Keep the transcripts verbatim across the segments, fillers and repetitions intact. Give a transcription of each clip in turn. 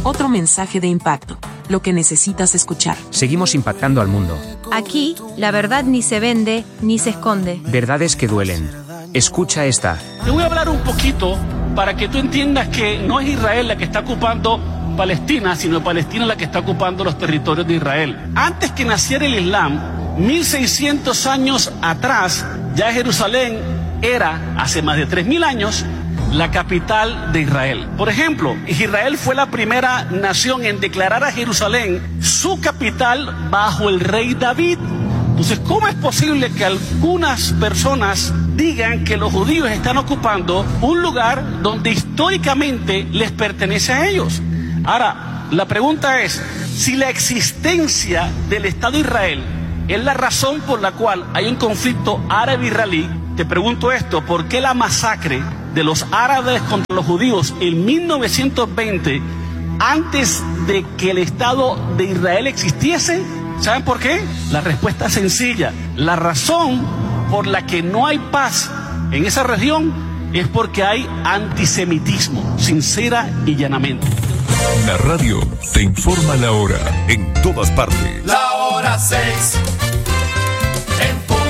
Otro mensaje de impacto, lo que necesitas escuchar. Seguimos impactando al mundo. Aquí, la verdad ni se vende, ni se esconde. Verdades que duelen. Escucha esta. Te voy a hablar un poquito para que tú entiendas que no es Israel la que está ocupando Palestina, sino Palestina la que está ocupando los territorios de Israel. Antes que naciera el Islam, mil seiscientos años atrás, ya Jerusalén era, hace más de tres mil años, la capital de Israel. Por ejemplo, Israel fue la primera nación en declarar a Jerusalén su capital bajo el rey David. Entonces, ¿cómo es posible que algunas personas digan que los judíos están ocupando un lugar donde históricamente les pertenece a ellos? Ahora, la pregunta es, si la existencia del Estado de Israel es la razón por la cual hay un conflicto árabe-israelí, te pregunto esto, ¿por qué la masacre de los árabes contra los judíos en mil novecientos veinte, antes de que el Estado de Israel existiese? ¿Saben por qué? La respuesta es sencilla. La razón por la que no hay paz en esa región es porque hay antisemitismo, sincera y llanamente. La radio te informa la hora en todas partes. La hora seis. En punto.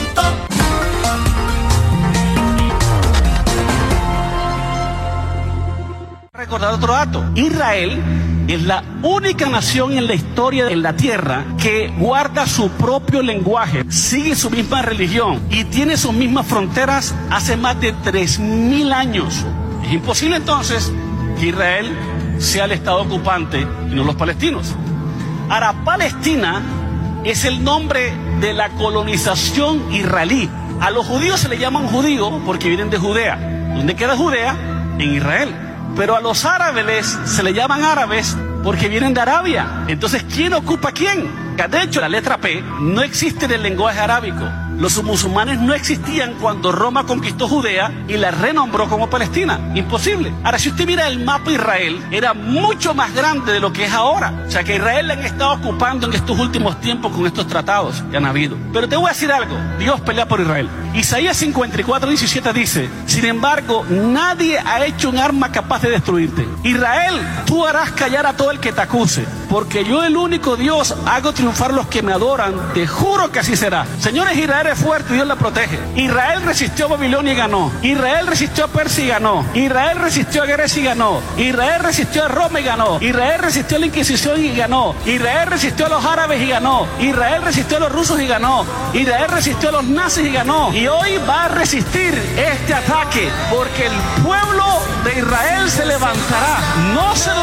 Recordar otro dato. Israel es la única nación en la historia de la tierra que guarda su propio lenguaje, sigue su misma religión y tiene sus mismas fronteras hace más de tres mil años. Es imposible entonces que Israel sea el estado ocupante y no los palestinos. Ahora, Palestina es el nombre de la colonización israelí. A los judíos se les llaman judíos porque vienen de Judea. ¿Dónde queda Judea? En Israel. Pero a los árabes se les llaman árabes porque vienen de Arabia. Entonces, ¿quién ocupa a quién? De hecho, la letra P no existe en el lenguaje arábico. Los musulmanes no existían cuando Roma conquistó Judea y la renombró como Palestina. Imposible. Ahora, si usted mira el mapa de Israel, era mucho más grande de lo que es ahora. O sea, que Israel la han estado ocupando en estos últimos tiempos con estos tratados que han habido. Pero te voy a decir algo. Dios pelea por Israel. Isaías cincuenta y cuatro, diecisiete dice, sin embargo, nadie ha hecho un arma capaz de destruirte. Israel, tú harás callar a todo el que te acuse, porque yo, el único Dios, hago triunfar los que me adoran. Te juro que así será. Señores, Israel es fuerte y Dios la protege. Israel resistió a Babilonia y ganó. Israel resistió a Persia y ganó. Israel resistió a Grecia y ganó. Israel resistió a Roma y ganó. Israel resistió a la Inquisición y ganó. Israel resistió a los árabes y ganó. Israel resistió a los rusos y ganó. Israel resistió a los nazis y ganó. Y hoy va a resistir este ataque, porque el pueblo de Israel se levantará. No se